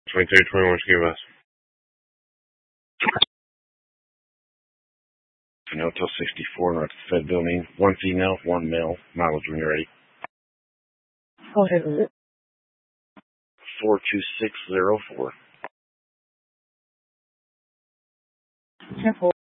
2321 Ski West. Hotel 64, North Fed Building. 1 female, 1 male. Mileage when you're ready. Go ahead with it. 42604. Careful.